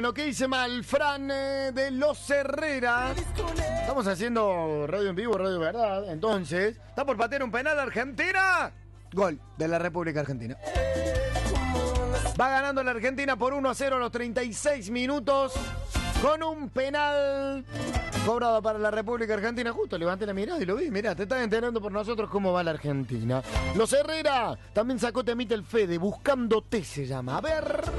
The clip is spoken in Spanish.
Lo que hice mal, Fran de Los Herrera. Estamos haciendo radio en vivo, radio de verdad. Entonces, está por patear un penal Argentina. Gol de la República Argentina. Va ganando la Argentina por 1-0 a los 36 minutos. Con un penal cobrado para la República Argentina. Justo levanté la mirada y lo vi. Mirá, te estás enterando por nosotros cómo va la Argentina. Los Herrera también sacó temita el Fede. Buscándote se llama. A ver.